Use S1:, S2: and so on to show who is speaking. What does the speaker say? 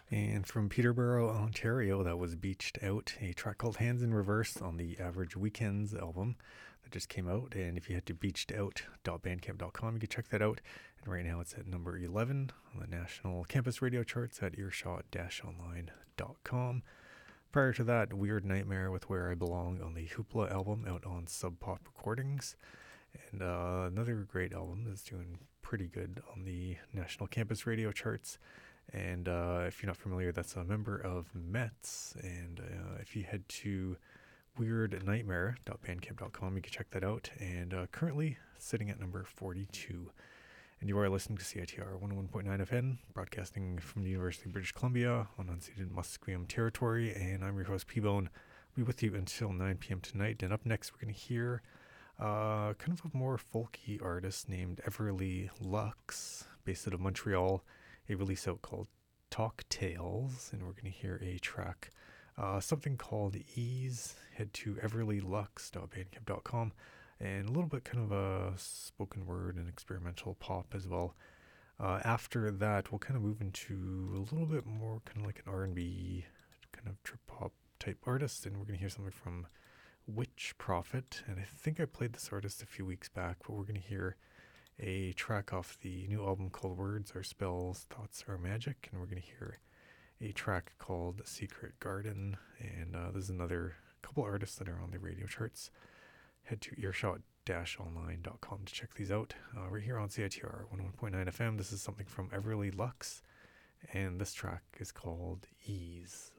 S1: And from Peterborough, Ontario, that was Beached Out, a track called Hands in Reverse on the Average Weekends album that just came out. And if you head to beachedout.bandcamp.com, you can check that out. And right now it's at number 11 on the national campus radio charts at earshot-online.com. Prior to that, Weird Nightmare with Where I Belong on the Hoopla album out on Sub Pop Recordings. And another great album that's doing pretty good on the national campus radio charts. And if you're not familiar, that's a member of Mets. And if you head to weirdnightmare.bandcamp.com, you can check that out. And currently sitting at number 42. And you are listening to CITR 101.9 FM, broadcasting from the University of British Columbia on unceded Musqueam territory. And I'm your host, P-Bone. I'll be with you until 9 p.m. tonight. And up next, we're going to hear kind of a more folky artist named Everly Lux, based out of Montreal, a release out called Talk Tales. And we're going to hear a track, something called Ease. Head to everlylux.bandcamp.com. And a little bit kind of a spoken word and experimental pop as well. After that, we'll kind of move into a little bit more kind of like an R&B kind of trip hop type artist, and we're going to hear something from Witch Prophet. And I think I played this artist a few weeks back, but we're going to hear a track off the new album called Words Are Spells, Thoughts Are Magic, and we're going to hear a track called Secret Garden. And there's another couple artists that are on the radio charts. Head to earshot-online.com to check these out. We're here on CITR 101.9 FM. This is something from Everly Lux, and this track is called Ease.